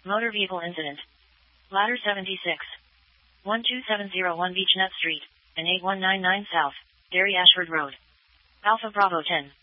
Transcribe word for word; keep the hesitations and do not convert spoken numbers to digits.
Motor vehicle incident. Ladder seventy-six. one two seven zero one Beechnut Street, and eight one nine nine South, Derry Ashford Road. Alpha Bravo ten.